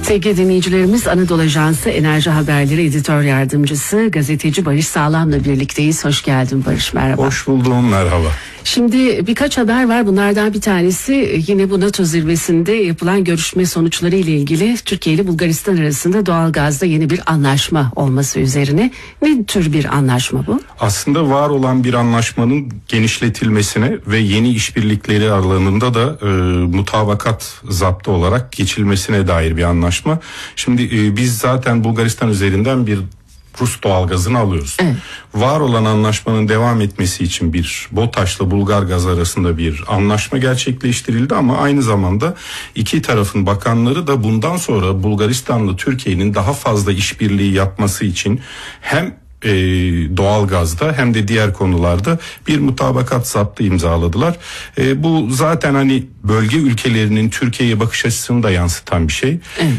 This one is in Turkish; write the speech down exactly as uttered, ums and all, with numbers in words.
Sevgili dinleyicilerimiz, Anadolu Ajansı Enerji Haberleri Editör Yardımcısı gazeteci Barış Sağlam'la birlikteyiz. Hoş geldin Barış, merhaba. Hoş buldum, merhaba. Şimdi birkaç haber var. Bunlardan bir tanesi yine bu NATO zirvesinde yapılan görüşme sonuçları ile ilgili Türkiye ile Bulgaristan arasında doğalgazda yeni bir anlaşma olması üzerine. Ne tür bir anlaşma bu? Aslında var olan bir anlaşmanın genişletilmesine ve yeni işbirlikleri alanında da e, mutabakat zaptı olarak geçilmesine dair bir anlaşma. Şimdi e, biz zaten Bulgaristan üzerinden bir Rus doğalgazını alıyoruz. Evet. Var olan anlaşmanın devam etmesi için bir BOTAŞ'la Bulgargaz arasında bir anlaşma gerçekleştirildi ama aynı zamanda iki tarafın bakanları da bundan sonra Bulgaristan'la Türkiye'nin daha fazla işbirliği yapması için hem e, doğalgazda hem de diğer konularda bir mutabakat zaptı imzaladılar. E, bu zaten hani bölge ülkelerinin Türkiye'ye bakış açısını da yansıtan bir şey. Evet.